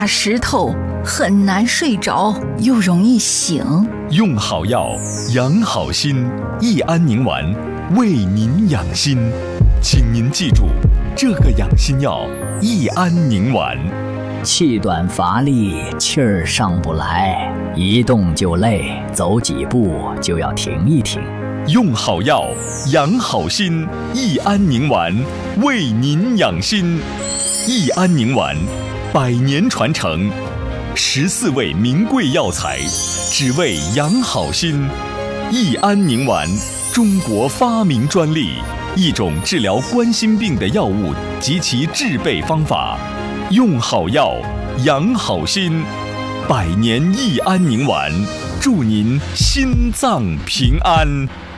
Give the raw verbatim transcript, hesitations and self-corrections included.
石头，很难睡着，又容易醒。 用好药，养好心，益安宁丸为您养心。请您记住，这个养心药益安宁丸。 气短乏力，气儿上不来，一动就累，走几步就要停一停。 用好药，养好心，益安宁丸为您养心。益安宁丸，百年传承，十四味名贵药材，只为养好心。益安宁丸，中国发明专利，一种治疗冠心病的药物及其制备方法。用好药，养好心，百年益安宁丸，祝您心脏平安。